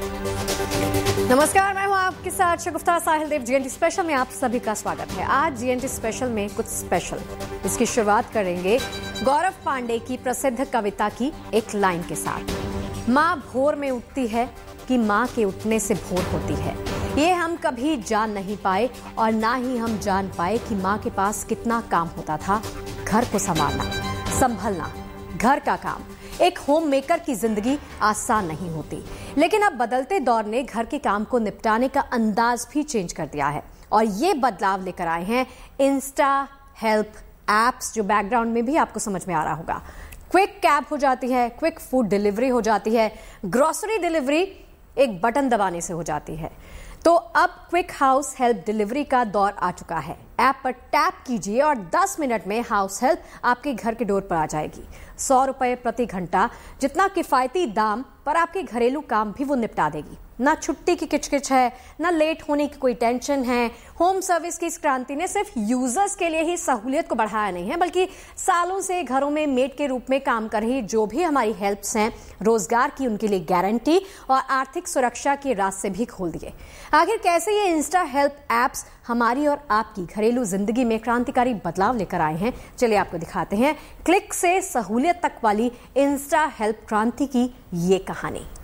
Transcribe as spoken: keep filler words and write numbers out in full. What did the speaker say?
नमस्कार, मैं हूं आपके साथ शगुफ्ता साहिल देव। जीएनटी स्पेशल में आप सभी का स्वागत है। आज जीएनटी स्पेशल में कुछ स्पेशल। इसकी शुरुआत करेंगे गौरव पांडे की प्रसिद्ध कविता की एक लाइन के साथ। माँ भोर में उठती है कि माँ के उठने से भोर होती है। ये हम कभी जान नहीं पाए और ना ही हम जान पाए कि माँ के पास कितना काम होता था। घर को संभालना, संभलना, घर का काम। एक होम मेकर की जिंदगी आसान नहीं होती, लेकिन अब बदलते दौर ने घर के काम को निपटाने का अंदाज भी चेंज कर दिया है और ये बदलाव लेकर आए हैं इंस्टा हेल्प एप्स, जो बैकग्राउंड में भी आपको समझ में आ रहा होगा। क्विक कैब हो जाती है, क्विक फूड डिलीवरी हो जाती है, ग्रोसरी डिलीवरी एक बटन दबाने से हो जाती है। तो अब क्विक हाउस हेल्प डिलीवरी का दौर आ चुका है। ऐप पर टैप कीजिए और दस मिनट में हाउस हेल्प आपके घर के डोर पर आ जाएगी। सौ रुपए प्रति घंटा जितना किफायती दाम पर आपके घरेलू काम भी वो निपटा देगी। ना छुट्टी की किचकिच है, ना लेट होने की कोई टेंशन है। होम सर्विस की इस क्रांति ने सिर्फ यूजर्स के लिए ही सहूलियत को बढ़ाया नहीं है, बल्कि सालों से घरों में मेड के रूप में काम कर रही जो भी हमारी हेल्प्स हैं, रोजगार की उनके लिए गारंटी और आर्थिक सुरक्षा के रास्ते भी खोल दिए। आखिर कैसे ये इंस्टा हेल्प एप्स हमारी और आपकी घरेलू जिंदगी में क्रांतिकारी बदलाव लेकर आए हैं, चलिए आपको दिखाते हैं क्लिक से सहूलियत तक वाली इंस्टा हेल्प क्रांति की ये कहानी।